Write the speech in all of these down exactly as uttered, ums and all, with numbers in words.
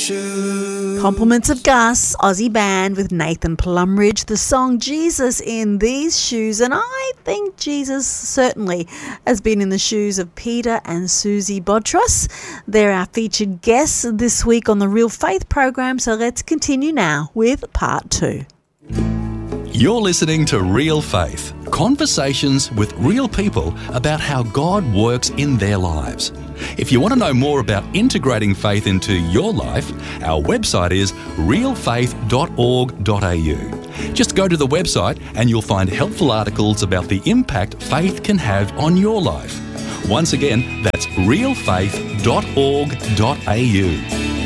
shoes. Compliments of Gus, Aussie band with Nathan Plumridge, the song Jesus in These Shoes. And I think Jesus certainly has been in the shoes of Peter and Susie Botros. They're our featured guests this week on the Real Faith program, so let's continue now with part two. You're listening to Real Faith, conversations with real people about how God works in their lives. If you want to know more about integrating faith into your life, our website is real faith dot org dot a u. Just go to the website and you'll find helpful articles about the impact faith can have on your life. Once again, that's real faith dot org dot a u.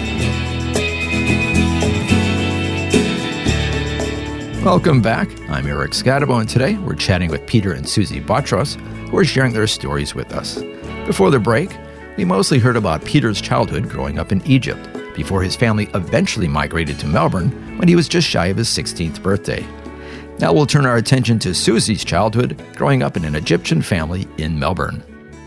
Welcome back. I'm Eric Scadabo, and today we're chatting with Peter and Susie Botros, who are sharing their stories with us. Before the break, we mostly heard about Peter's childhood growing up in Egypt, before his family eventually migrated to Melbourne when he was just shy of his sixteenth birthday. Now we'll turn our attention to Susie's childhood growing up in an Egyptian family in Melbourne.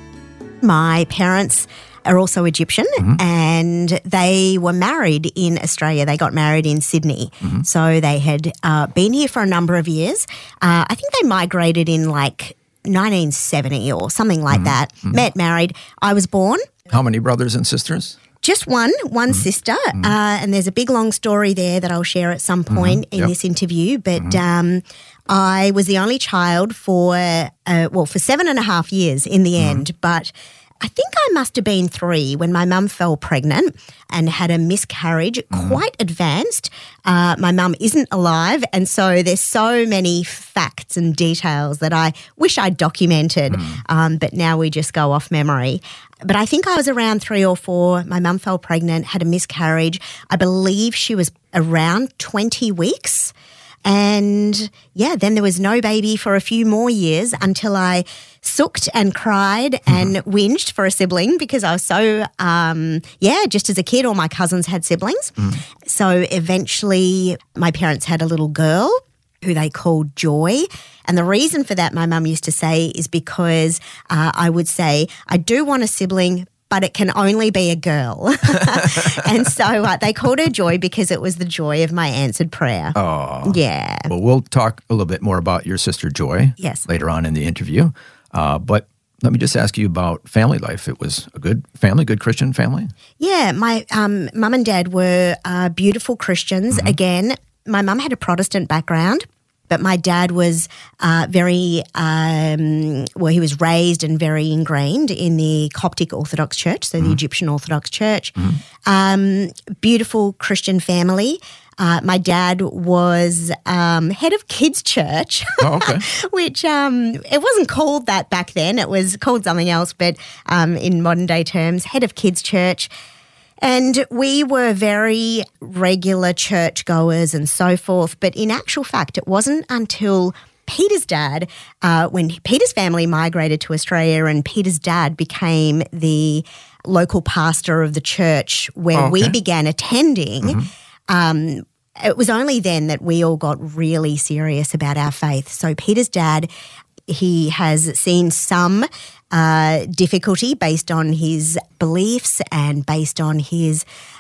My parents are also Egyptian, Mm-hmm. and they were married in Australia. They got married in Sydney. Mm-hmm. So they had uh, been here for a number of years. Uh, I think they migrated in like nineteen seventy or something like Mm-hmm. that. Mm-hmm. Met, married. I was born. How many brothers and sisters? Just one, one Mm-hmm. sister, uh, and there's a big long story there that I'll share at some point in Yep. this interview. But um, I was the only child for uh, well for seven and a half years in the end. But I think I must have been three when my mum fell pregnant and had a miscarriage, quite advanced. Uh, my mum isn't alive, and so there's so many facts and details that I wish I'd documented, um, but now we just go off memory. But I think I was around three or four. My mum fell pregnant, had a miscarriage. I believe she was around twenty weeks. And yeah, then there was no baby for a few more years until I sooked and cried and whinged for a sibling because I was so, um, yeah, just as a kid, all my cousins had siblings. So eventually my parents had a little girl who they called Joy. And the reason for that, my mum used to say, is because uh, I would say, I do want a sibling, but it can only be a girl. And so uh, they called her Joy because it was the joy of my answered prayer. Oh. Yeah. Well, we'll talk a little bit more about your sister Joy Yes. later on in the interview. Uh, but let me just ask you about family life. It was a good family, good Christian family? Yeah, my um, mum and dad were uh, beautiful Christians. Mm-hmm. Again, my mum had a Protestant background, but my dad was uh, very, um, well, he was raised and very ingrained in the Coptic Orthodox Church, so the Egyptian Orthodox Church. Um, beautiful Christian family. Uh, my dad was um, head of kids' church, Oh, okay. which um, it wasn't called that back then. It was called something else, but um, in modern day terms, head of kids' church. And we were very regular churchgoers and so forth. But in actual fact, it wasn't until Peter's dad, uh, when Peter's family migrated to Australia and Peter's dad became the local pastor of the church where Oh, okay. we began attending, um, it was only then that we all got really serious about our faith. So Peter's dad, he has seen some uh, difficulty based on his beliefs and based on his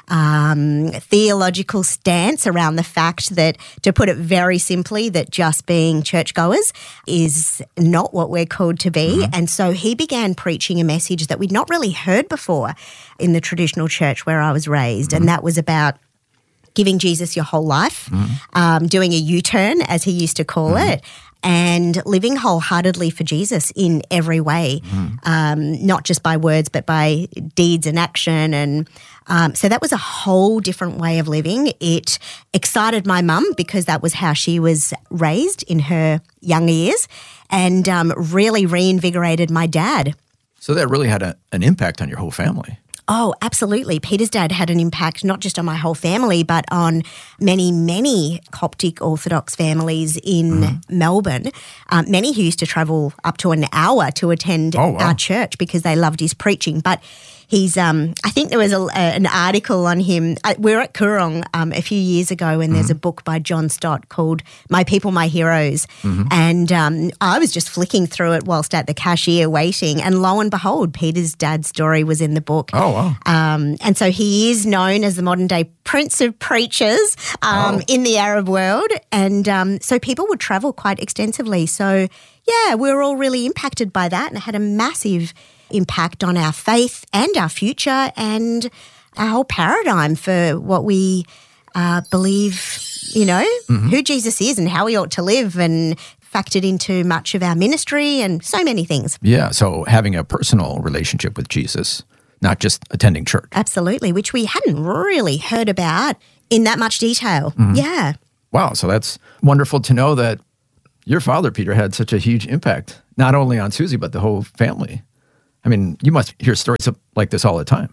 um, theological stance around the fact that, to put it very simply, that just being churchgoers is not what we're called to be. Mm-hmm. And so he began preaching a message that we'd not really heard before in the traditional church where I was raised, Mm-hmm. and that was about giving Jesus your whole life, Mm-hmm. um, doing a U-turn, as he used to call Mm-hmm. it, and living wholeheartedly for Jesus in every way, um, not just by words but by deeds and action. And um, so that was a whole different way of living. It excited my mum because that was how she was raised in her young years, and um, really reinvigorated my dad. So that really had a, an impact on your whole family. Oh, absolutely. Peter's dad had an impact not just on my whole family, but on many, many Coptic Orthodox families in Mm-hmm. Melbourne, um, many who used to travel up to an hour to attend Oh, wow. our church because they loved his preaching. But He's, um, I think there was a, a, an article on him. Uh, we were at Coorong um, a few years ago, and there's mm-hmm. a book by John Stott called My People, My Heroes. Mm-hmm. And um, I was just flicking through it whilst at the cashier waiting, and lo and behold, Peter's dad's story was in the book. Oh, wow. Um, and so he is known as the modern day Prince of Preachers um, oh. in the Arab world. And um, so people would travel quite extensively. So, yeah, we were all really impacted by that, and it had a massive impact on our faith and our future and our whole paradigm for what we uh, believe, you know, mm-hmm. who Jesus is and how we ought to live, and factored into much of our ministry and so many things. Yeah, so having a personal relationship with Jesus, not just attending church. Absolutely, which we hadn't really heard about in that much detail. Mm-hmm. Yeah. Wow, so that's wonderful to know that your father, Peter, had such a huge impact, not only on Susie, but the whole family. I mean, you must hear stories like this all the time.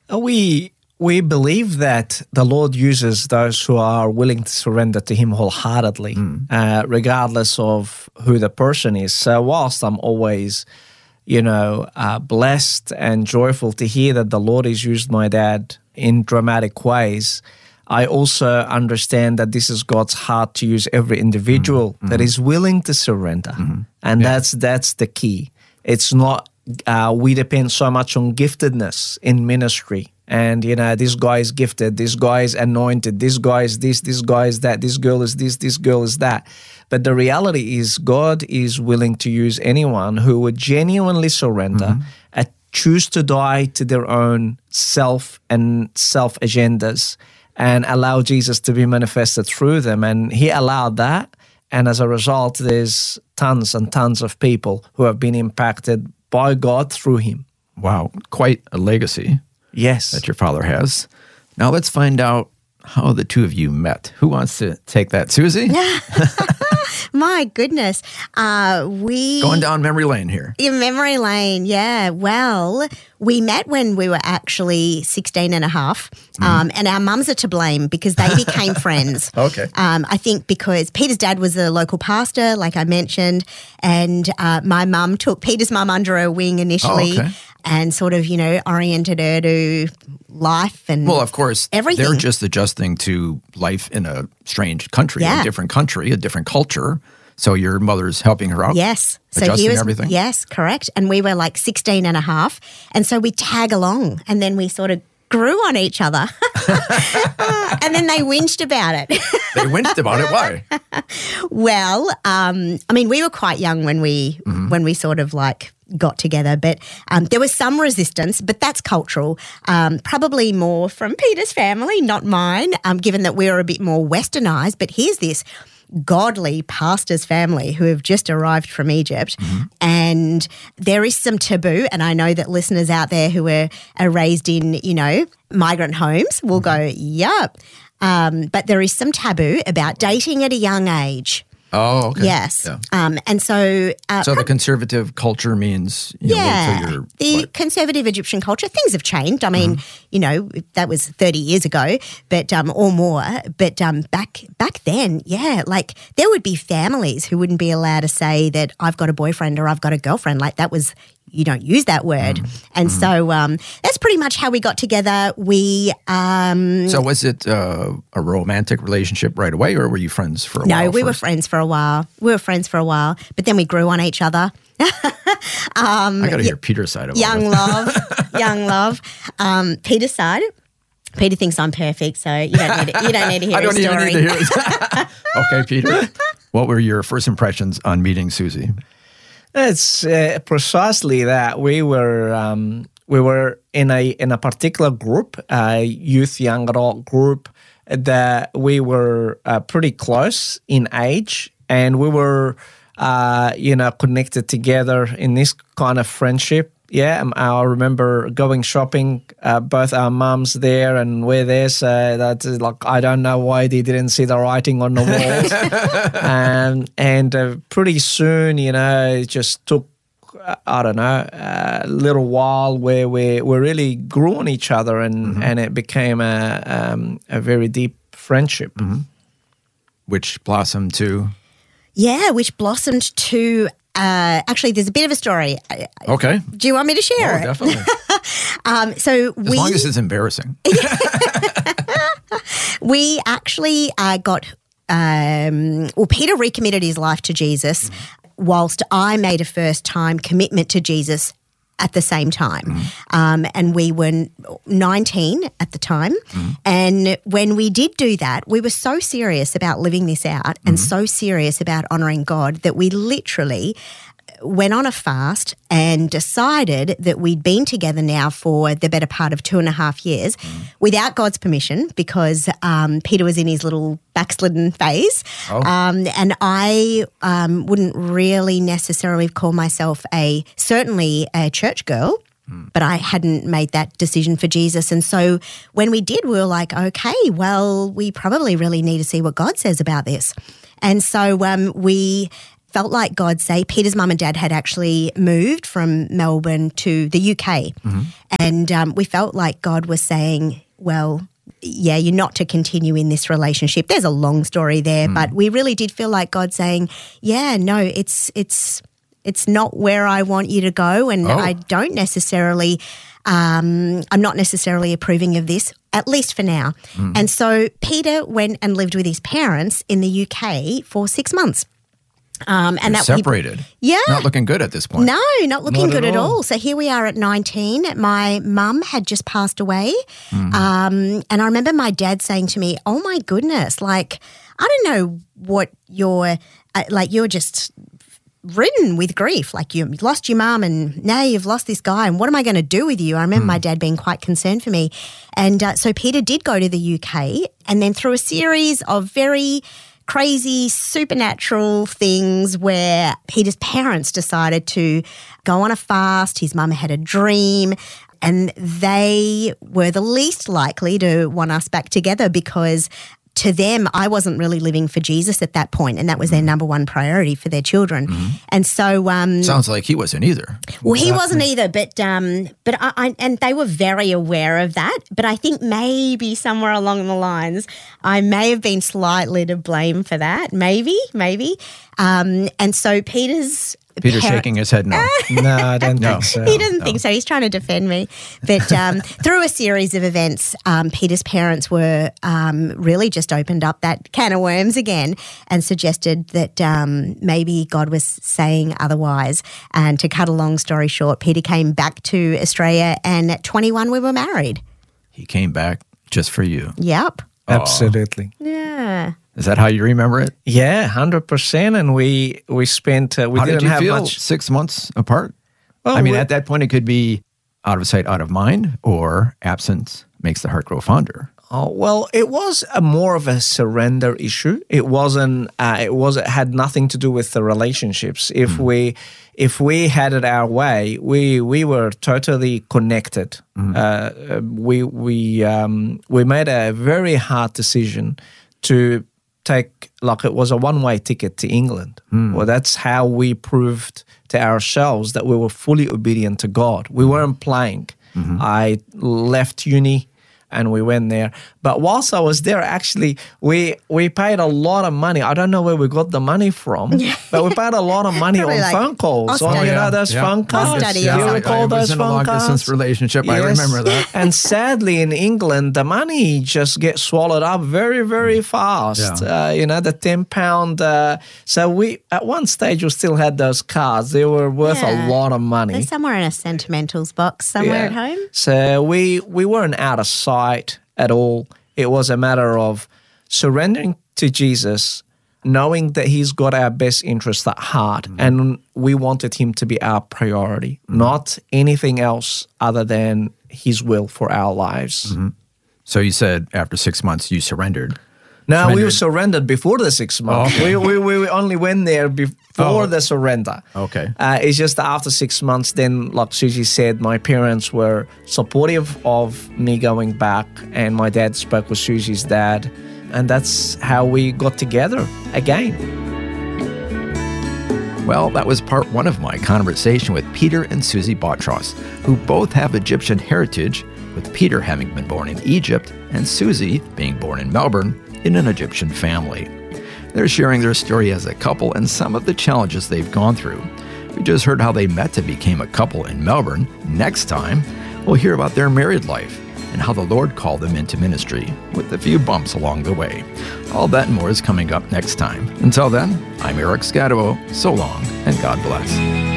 We we believe that the Lord uses those who are willing to surrender to Him wholeheartedly, mm. uh, regardless of who the person is. So whilst I'm always, you know, uh, blessed and joyful to hear that the Lord has used my dad in dramatic ways, I also understand that this is God's heart to use every individual mm-hmm. that is willing to surrender. Mm-hmm. And yeah. that's that's the key. It's not, uh, we depend so much on giftedness in ministry. And, you know, this guy is gifted, this guy is anointed, this guy is this, this guy is that, this girl is this, this girl is that. But the reality is God is willing to use anyone who would genuinely surrender mm-hmm. and choose to die to their own self and self-agendas and allow Jesus to be manifested through them. And He allowed that. And as a result, there's tons and tons of people who have been impacted by God through Him. Wow, quite a legacy. Yes. That your father has. Now let's find out how the two of you met. Who wants to take that? Susie? My goodness. Uh, we Going down memory lane here. In memory lane, yeah. Well, we met when we were actually sixteen and a half, um, mm. and our mums are to blame because they became friends. Okay. Um, I think because Peter's dad was a local pastor, like I mentioned, and uh, my mum took Peter's mum under her wing initially. Oh, okay. And sort of, you know, oriented her to life and well, of course, everything. They're just adjusting to life in a strange country, yeah. a different country, a different culture. So your mother's helping her out? Yes. Adjusting so he was, everything? Yes, correct. And we were like sixteen and a half. And so we tag along and then we sort of grew on each other. And then they whinged about it. They whinged about it? Why? Well, um, I mean, we were quite young when we mm-hmm. when we sort of like got together, but um, there was some resistance, but that's cultural, um, probably more from Peter's family, not mine, um, given that we were a bit more westernized. But here's this godly pastor's family who have just arrived from Egypt, mm-hmm. and there is some taboo, and I know that listeners out there who are, are raised in, you know, migrant homes will mm-hmm. go, yup, um, but there is some taboo about dating at a young age. Oh, okay. Yes. Yeah. Um, and so... Uh, so the conservative culture means, you yeah, know, wait till you're... the what? Conservative Egyptian culture, things have changed. I mean, mm-hmm. you know, that was thirty years ago, but um, or more. But um, back back then, yeah, like there would be families who wouldn't be allowed to say that I've got a boyfriend or I've got a girlfriend. Like that was... You don't use that word. Mm. And mm. so um, that's pretty much how we got together. We um, So was it uh, a romantic relationship right away, or were you friends for a no, while? No, we first? were friends for a while. We were friends for a while, but then we grew on each other. um, I got to hear y- Peter's side of it. Young love, young love. Um, Peter's side. Peter thinks I'm perfect, so you don't need to, you don't need to hear I don't his even story. need to hear it. Okay, Peter. What were your first impressions on meeting Susie? It's uh, precisely that. We were um, we were in a in a particular group, a youth young adult group, that we were uh, pretty close in age, and we were uh, you know connected together in this kind of friendship. Yeah, I remember going shopping, uh, both our mums there and we're there, so that's like, I don't know why they didn't see the writing on the walls. um, and uh, pretty soon, you know, it just took, I don't know, a little while where we, we really grew on each other, and, mm-hmm. and it became a, um, a very deep friendship. Mm-hmm. Which blossomed to? Yeah, which blossomed to Uh, actually, there's a bit of a story. Okay. Do you want me to share Oh, it? definitely. Um, so As we long as it's embarrassing. we actually uh, got um, well, Peter recommitted his life to Jesus, mm-hmm. whilst I made a first time commitment to Jesus at the same time. Mm-hmm. Um, and we were nineteen at the time. Mm-hmm. And when we did do that, we were so serious about living this out mm-hmm. and so serious about honouring God that we literally went on a fast and decided that we'd been together now for the better part of two and a half years mm. without God's permission, because um, Peter was in his little backslidden phase. Oh. Um, and I um, wouldn't really necessarily call myself a, certainly a church girl, mm. but I hadn't made that decision for Jesus. And so when we did, we were like, okay, well, we probably really need to see what God says about this. And so um, we felt like God say, Peter's mum and dad had actually moved from Melbourne to the U K. Mm-hmm. And um, we felt like God was saying, well, yeah, you're not to continue in this relationship. There's a long story there, mm. but we really did feel like God saying, yeah, no, it's it's it's not where I want you to go, and oh. I don't necessarily, um, I'm not necessarily approving of this, at least for now. Mm. And so Peter went and lived with his parents in the U K for six months. Um, and You're that separated. We, yeah. Not looking good at this point. No, not looking not good at at all. all. So here we are at nineteen. My mum had just passed away. Mm-hmm. Um, and I remember my dad saying to me, oh my goodness, like, I don't know what you're, uh, like you're just ridden with grief. Like you lost your mum and now you've lost this guy, and what am I going to do with you? I remember mm. my dad being quite concerned for me. And uh, so Peter did go to the U K, and then through a series of very crazy supernatural things where Peter's parents decided to go on a fast. His mum had a dream, and they were the least likely to want us back together because to them, I wasn't really living for Jesus at that point, and that was their number one priority for their children. Mm-hmm. And so, um, sounds like he wasn't either. Well, he wasn't either, but um, but I, I and they were very aware of that. But I think maybe somewhere along the lines, I may have been slightly to blame for that. Maybe, maybe. Um, and so Peter's. Peter's parent- shaking his head no. No, I don't no. think so. He doesn't no. think so. He's trying to defend me. But um, through a series of events, um, Peter's parents were um, really just opened up that can of worms again and suggested that um, maybe God was saying otherwise. And to cut a long story short, Peter came back to Australia, and at twenty-one we were married. He came back just for you. Yep. Absolutely. Yeah. Is that how you remember it? Yeah, one hundred percent. And we we spent, uh, we how didn't did you have feel much. six months apart? Well, I mean, we- at that point, it could be out of sight, out of mind, or absence makes the heart grow fonder. Oh, well, it was a more of a surrender issue. It wasn't. Uh, it was. It had nothing to do with the relationships. If mm. we, if we had it our way, we we were totally connected. Mm. Uh, we we um, we made a very hard decision to take, like it was a one-way ticket to England. Mm. Well, that's how we proved to ourselves that we were fully obedient to God. We weren't playing. Mm-hmm. I left uni and we went there. But whilst I was there, actually, we we paid a lot of money. I don't know where we got the money from, but we paid a lot of money on like phone calls. On, Australia. you know, those yeah. phone cards. Australia. Do you Yeah, recall I, I those was in a phone long-distance cards? relationship. I Yes. remember that. And sadly, in England, the money just gets swallowed up very, very fast. Yeah. Uh, you know, the ten pound. Uh, so we, at one stage, we still had those cards. They were worth Yeah. a lot of money. They're somewhere in a sentimentals box somewhere Yeah. at home. So we we weren't out of sight at all. It was a matter of surrendering to Jesus, knowing that he's got our best interests at heart, mm-hmm. and we wanted him to be our priority, mm-hmm. not anything else other than his will for our lives. Mm-hmm. So you said after six months you surrendered. No, we Surrendered. were surrendered before the six months. Oh, okay. we, we we only went there before Oh. the surrender. Okay. Uh, it's just after six months, then, like Susie said, my parents were supportive of me going back, and my dad spoke with Susie's dad, and that's how we got together again. Well, that was part one of my conversation with Peter and Susie Botros, who both have Egyptian heritage, with Peter having been born in Egypt and Susie being born in Melbourne in an Egyptian family. They're sharing their story as a couple and some of the challenges they've gone through. We just heard how they met and became a couple in Melbourne. Next time, we'll hear about their married life and how the Lord called them into ministry, with a few bumps along the way. All that and more is coming up next time. Until then, I'm Eric Scadabo. So long, and God bless.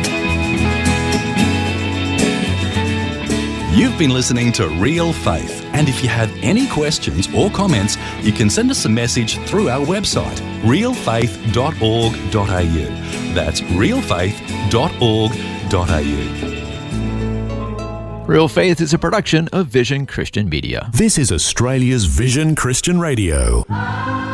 You've been listening to Real Faith, and if you have any questions or comments, you can send us a message through our website, real faith dot org dot a u. That's real faith dot org dot a u. Real Faith is a production of Vision Christian Media. This is Australia's Vision Christian Radio.